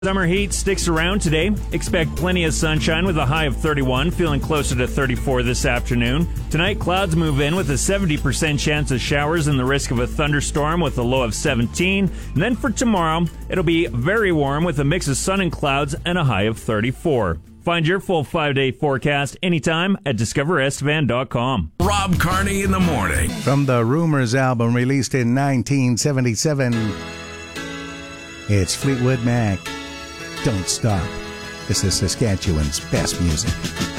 Summer heat sticks around today. Expect plenty of sunshine with a high of 31, feeling closer to 34 this afternoon. Tonight, clouds move in with a 70% chance of showers and the risk of a thunderstorm with a low of 17. And then for tomorrow, it'll be very warm with a mix of sun and clouds and a high of 34. Find your full 5-day forecast anytime at discoverestvan.com. Rob Carney in the morning. From the Rumors album released in 1977, it's Fleetwood Mac. Don't Stop. This is Saskatchewan's best music.